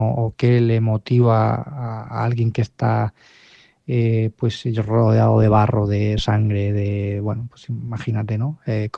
o qué le motiva a alguien que está pues rodeado de barro, de sangre, bueno, pues imagínate, ¿no?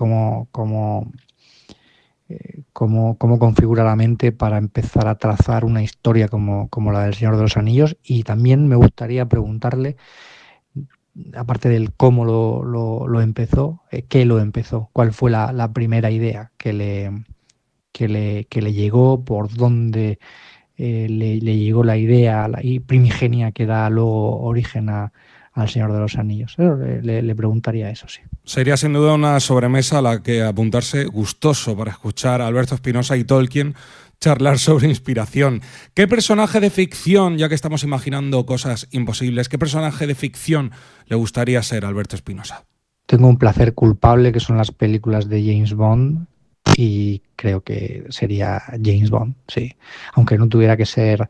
Cómo configura la mente para empezar a trazar una historia como la del Señor de los Anillos. Y también me gustaría preguntarle, aparte del cómo lo empezó, qué lo empezó, cuál fue la primera idea que le llegó, por dónde le llegó la idea y primigenia que da luego origen al Señor de los Anillos. Le preguntaría eso, sí. Sería sin duda una sobremesa a la que apuntarse gustoso para escuchar a Alberto Espinosa y Tolkien charlar sobre inspiración. ¿Qué personaje de ficción, ya que estamos imaginando cosas imposibles, qué personaje de ficción le gustaría ser Alberto Espinosa? Tengo un placer culpable, que son las películas de James Bond, y creo que sería James Bond, sí. Aunque no tuviera que ser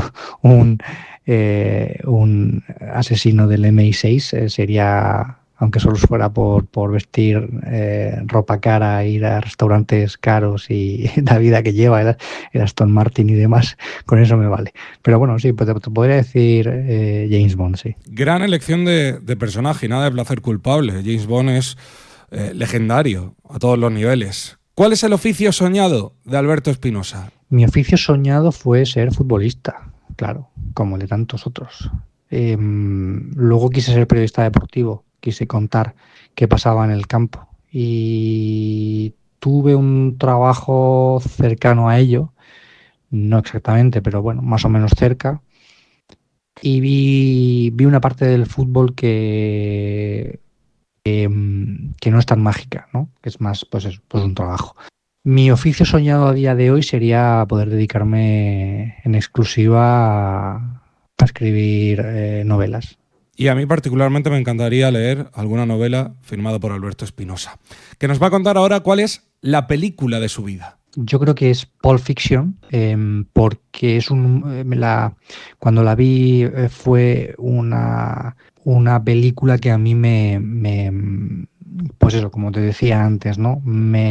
un asesino del MI6, sería, aunque solo fuera por vestir ropa cara, ir a restaurantes caros y la vida que lleva el Aston Martin y demás, con eso me vale. Pero bueno, sí, pues te podría decir James Bond, sí. Gran elección de personaje y nada de placer culpable. James Bond es legendario a todos los niveles. ¿Cuál es el oficio soñado de Alberto Espinosa? Mi oficio soñado fue ser futbolista, claro, como el de tantos otros. Luego quise ser periodista deportivo, quise contar qué pasaba en el campo y tuve un trabajo cercano a ello, no exactamente, pero bueno, más o menos cerca, y vi una parte del fútbol que no es tan mágica, ¿no? Que es más, pues un trabajo. Mi oficio soñado a día de hoy sería poder dedicarme en exclusiva a escribir novelas. Y a mí particularmente me encantaría leer alguna novela firmada por Alberto Espinosa, que nos va a contar ahora cuál es la película de su vida. Yo creo que es Pulp Fiction, porque es cuando la vi fue una película que a mí pues eso, como te decía antes, ¿no?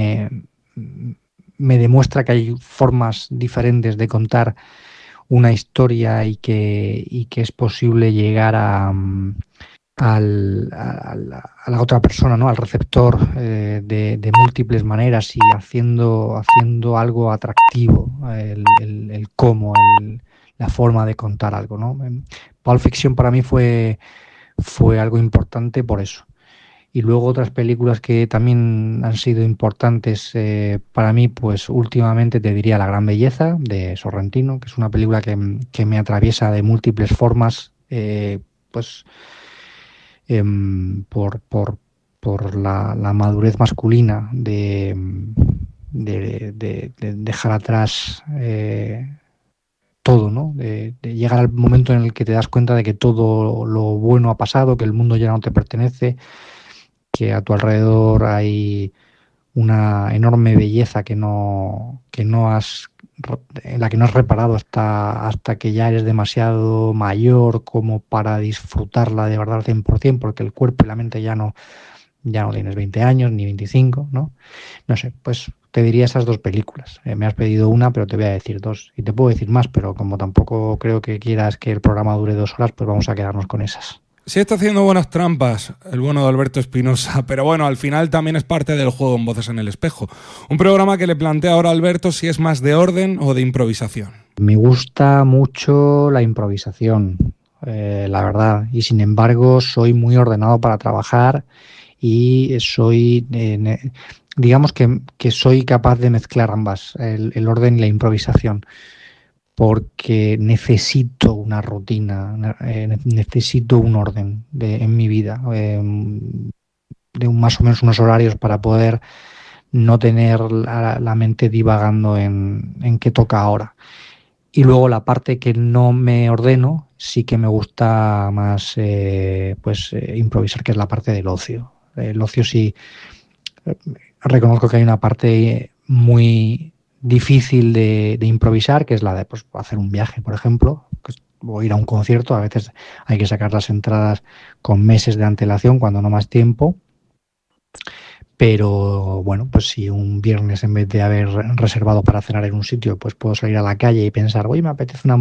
Me demuestra que hay formas diferentes de contar una historia y que es posible llegar a la otra persona, ¿no? Al receptor de múltiples maneras y haciendo algo atractivo, el cómo, la forma de contar algo, ¿no? Pulp Fiction para mí fue algo importante por eso. Y luego otras películas que también han sido importantes para mí, pues últimamente te diría La Gran Belleza, de Sorrentino, que es una película que me atraviesa de múltiples formas, pues por la madurez masculina de dejar atrás todo, ¿no? De llegar al momento en el que te das cuenta de que todo lo bueno ha pasado, que el mundo ya no te pertenece, que a tu alrededor hay una enorme belleza en la que no has reparado hasta que ya eres demasiado mayor como para disfrutarla de verdad al 100%, porque el cuerpo y la mente ya no tienes 20 años ni 25, ¿no? No sé, pues te diría esas dos películas. Me has pedido una, pero te voy a decir dos. Y te puedo decir más, pero como tampoco creo que quieras que el programa dure 2 horas, pues vamos a quedarnos con esas. Sí está haciendo buenas trampas el bueno de Alberto Espinosa, pero bueno, al final también es parte del juego en Voces en el Espejo. Un programa que le plantea ahora a Alberto si es más de orden o de improvisación. Me gusta mucho la improvisación, la verdad, y sin embargo soy muy ordenado para trabajar y digamos que soy capaz de mezclar ambas, el orden y la improvisación, porque necesito una rutina, necesito un orden en mi vida, de más o menos unos horarios para poder no tener la mente divagando en qué toca ahora. Y luego la parte que no me ordeno, sí que me gusta más improvisar, que es la parte del ocio. El ocio sí, reconozco que hay una parte muy difícil de improvisar, que es la de pues, hacer un viaje, por ejemplo, o ir a un concierto. A veces hay que sacar las entradas con meses de antelación, cuando no más tiempo. Pero bueno, pues si un viernes en vez de haber reservado para cenar en un sitio, pues puedo salir a la calle y pensar, oye, me apetece una